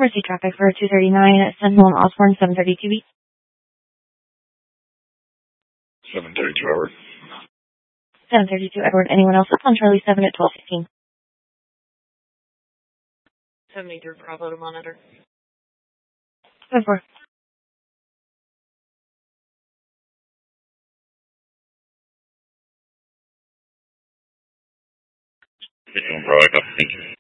4C traffic for 239 at Sentinel and Osborne, 732 B. 732 Edward. 732 Edward. Anyone else up on Charlie 7 at 12:15? 73 Bravo to monitor. 7-4. Bravo, thank you.